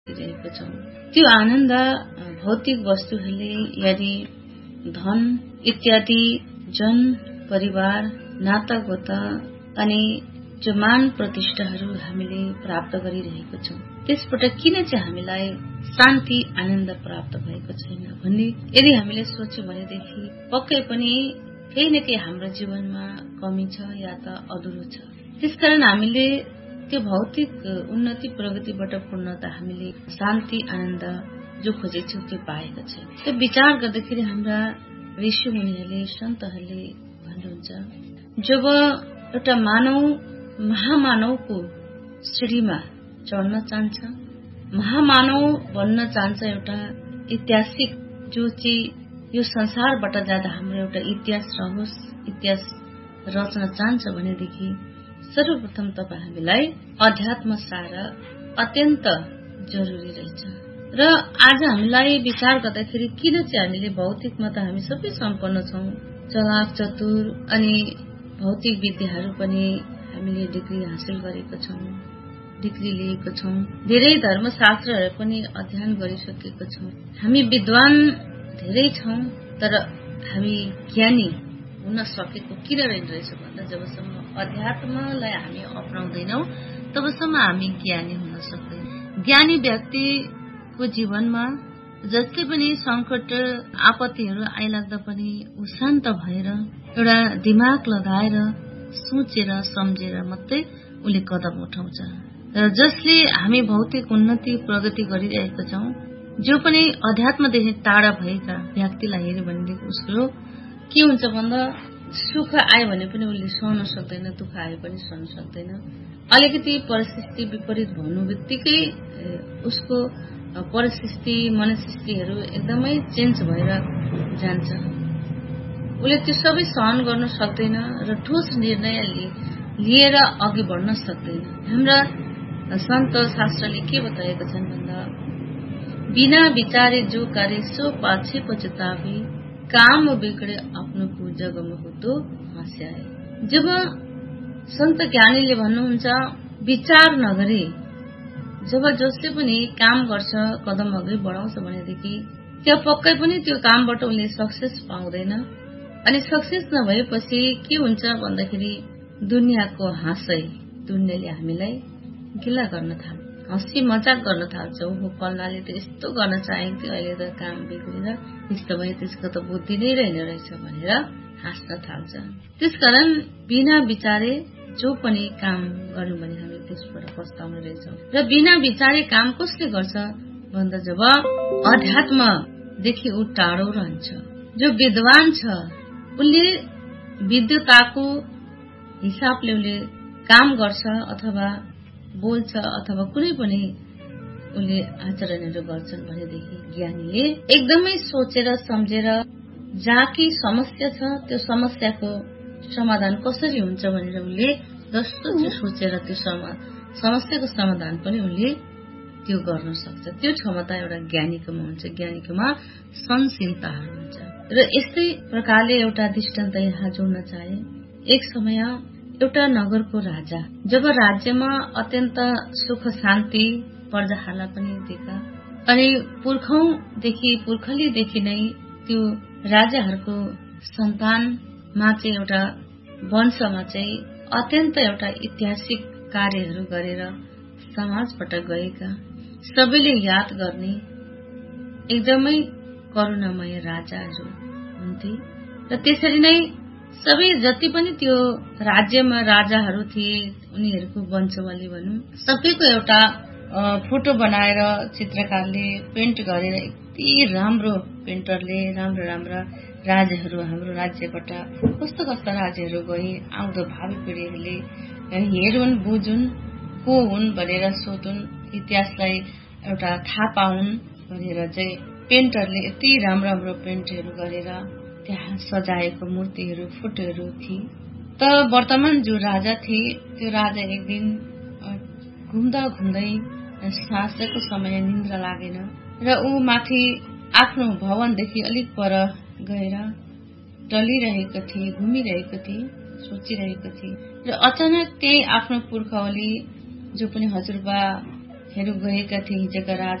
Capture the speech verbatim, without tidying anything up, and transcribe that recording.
रहेको छौँ। त्यो आनन्द भौतिक वस्तुहरूले यदि धन इत्यादि जन परिवार नातागोत अनि जो मान प्रतिष्ठाहरू हामीले प्राप्त गरिरहेको छौँ त्यसबाट किन चाहिँ हामीलाई शान्ति आनन्द प्राप्त भएको छैन भन्ने यदि हामीले सोच्यौं भनेदेखि पक्कै पनि केही न केही हाम्रो जीवनमा कमी छ या त अधुरो छ। त्यसकारण हामीले त्यो भौतिक उन्नति प्रगतिबाट पूर्णता हामीले शान्ति आनन्द जो खोजेछौँ त्यो पाएका छैन। त्यो विचार गर्दाखेरि हाम्रा ऋषि मुनिहरूले सन्तहरूले भन्नुहुन्छ जब एउटा मानव महामानवको सिँढीमा चढ्न चाहन्छ, महामानव बन्न चाहन्छ, एउटा ऐतिहासिक जो चाहिँ यो संसारबाट जाँदा हाम्रो एउटा इतिहास रहोस्, इतिहास रच्न चाहन्छ भनेदेखि सर्वप्रथम तपाईँ हामीलाई अध्यात्म सारा अत्यन्त जरुरी रहेछ। र आज हामीलाई विचार गर्दाखेरि किन चाहिँ हामीले भौतिकमा त हामी सबै सम्पन्न छौं, चलाक चतुर अनि भौतिक विद्याहरू पनि हामीले डिग्री हासिल गरेको छौं, डिग्री लिएको छौं, धेरै धर्मशास्त्रहरू पनि अध्ययन गरिसकेको छौं, हामी विद्वान धेरै छौं, तर हामी ज्ञानी हुन सकेको किन रहेछ भन्दा जबसम्म अध्यात्मलाई हामी अपनाउँदैनौं तबसम्म हामी ज्ञानी हुन सक्दैनौं। ज्ञानी व्यक्तिको जीवनमा जस्तै पनि संकट आपत्तिहरू आइलाग्दा पनि उ शान्त भएर एउटा दिमाग लगाएर सोचेर सम्झेर मात्रै उले कदम उठाउँछ। र जसले हामी भौतिक उन्नति प्रगति गरिरहेका छौं, जो पनि अध्यात्मदेखि टाढा भएका व्यक्तिलाई हेर्यो भनेदेखि उसको के हुन्छ भन्दा सुख आयो भने पनि उसले सहन सक्दैन, दुःख आयो पनि सहन सक्दैन। अलिकति परिस्थिति विपरीत भन्नु बित्तिकै उसको परिस्थिति मनस्थितिहरू एकदमै चेन्ज भएर जान्छ। उसले त्यो सबै सहन गर्न सक्दैन र ठोस निर्णय लिएर अघि बढ्न सक्दैन। हाम्रा सन्त शास्त्रले के बताएका छन् भन्दा बिना विचारे जो कार्य सो पाछे पछतावे, काम बिगड़े आफ्नो को जगमा हुँदो हँस्याए। जब सन्त ज्ञानीले भन्नुहुन्छ विचार नगरी जब जसले पनि काम गर्छ, कदम अघि बढाउँछ भनेदेखि त्यो पक्कै पनि त्यो कामबाट उसले सक्सेस पाउँदैन। अनि सक्सेस नभएपछि के हुन्छ भन्दाखेरि दुनियाँको हाँसै, दुनियाँले हामीलाई गिला गर्न थाल्छ, हँसी मजाक गर्न थाल्छ। हो फल्नाले त यस्तो गर्न चाहेको थियो, अहिले त काम बिग्रेर यस्तो भयो, त्यसको त बुद्धि नै रहेन रहेछ भनेर हाँस्न थाल्छ। त्यसकारण बिना विचारे जो पनि काम गर्यौं भने हामी त्यसबाट पस्ताउने रहेछौँ। र बिना विचारे काम कसले गर्छ भन्दा जब अध्यात्मदेखि ऊ टाढो रहन्छ। जो विद्वान छ उसले विद्वताको हिसाबले उसले काम गर्छ अथवा बोल्छ अथवा कुनै पनि उसले आचरणहरू गर्छन् भनेदेखि ज्ञानीले एकदमै सोचेर सम्झेर जहाँ कि समस्या छ त्यो समस्याको समाधान कसरी हुन्छ भनेर उसले जस्तो सोचेर त्यो समस्याको समाधान पनि उसले त्यो गर्न सक्छ। त्यो क्षमता एउटा ज्ञानीकोमा हुन्छ, ज्ञानीकोमा संशीलताहरू हुन्छ। र यस्तै प्रकारले एउटा दृष्टान्त यहाँ जोड्न चाहे। एक समय एउटा नगरको राजा जब राज्यमा अत्यन्त सुख शान्ति प्रजाहरूलाई पनि देखा अनि पुर्खौंदेखि पुर्खलीदेखि नै त्यो राजाहरूको सन्तानमा चाहिँ एउटा वंशमा चाहिँ अत्यन्त एउटा ऐतिहासिक कार्यहरू गरेर समाजबाट गएका सबैले याद गर्ने एकदमै करुणामय राजाहरू हुन्थे। र त्यसरी नै सबै जति पनि त्यो राज्यमा राजाहरू थिए उनीहरूको वंशवाली भनौं सबैको एउटा फोटो बनाएर चित्रकारले पेन्ट गरेर यति राम्रो पेन्टरले राम्रो राम्रा राजाहरू हाम्रो राज्यबाट कस्तो कस्ता राजाहरू गए आउँदो भावी पिँढीहरूले हेरुन् बुझुन् को हुन् भनेर सोधुन्, इतिहासलाई एउटा थाहा पाउन् भनेर चाहिँ पेन्टरले यति राम्रो राम्रो पेन्टहरू गरेर त्यहाँ सजाएको मूर्तिहरू फोटोहरू थिए। त वर्तमान जो राजा थिए त्यो राजा एक दिन घुम्दा घुम्दै साँझको समय निन्द्रा लागेन र ऊ माथि आफ्नो भवनदेखि अलिक पर गएर टलिरहेको थिए, घुमिरहेको थिए, सोचिरहेको थिए र अचानक त्यही आफ्नो पुर्खावली जो पनि हजुरबा गएका थिए हिजका राज